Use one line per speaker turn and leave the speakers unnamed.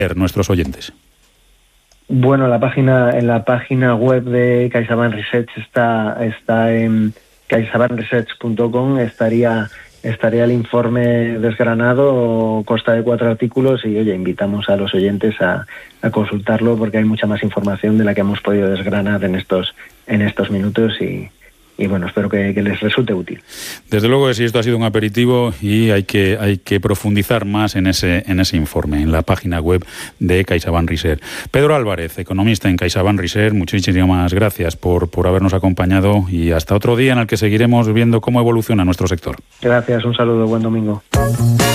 nuestros oyentes?
Bueno, en la página web de CaixaBank Research está en caixabankresearch.com, estaría el informe desgranado, consta de 4 artículos y, oye, invitamos a los oyentes a consultarlo porque hay mucha más información de la que hemos podido desgranar en estos minutos y bueno, espero que les resulte útil.
Desde luego que sí, esto ha sido un aperitivo y hay que profundizar más en ese informe, en la página web de CaixaBank Research. Pedro Álvarez, economista en CaixaBank Research, muchísimas gracias por habernos acompañado y hasta otro día en el que seguiremos viendo cómo evoluciona nuestro sector.
Gracias, un saludo, buen domingo.